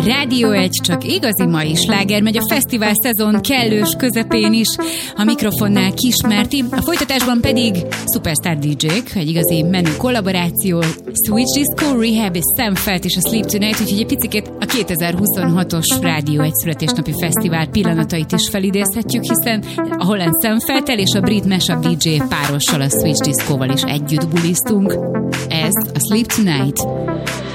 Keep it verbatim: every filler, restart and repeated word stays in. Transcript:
Rádió egy, csak igazi mai sláger megy a fesztivál szezon kellős közepén is. A mikrofonnál Kismárti, a folytatásban pedig Superstar dé dzsék, egy igazi menő kollaboráció, Switch Disco, Rehab és Sam Feldt és a Sleep Tonight, úgyhogy egy picit a kétezer-huszonhatos Rádió egy születésnapi fesztivál pillanatait is felidézhetjük, hiszen a holland Sam Feldt-tel és a brit Mashup dé dzsé párossal, a Switch Discoval is együtt bulisztunk. Ez a Sleep Tonight.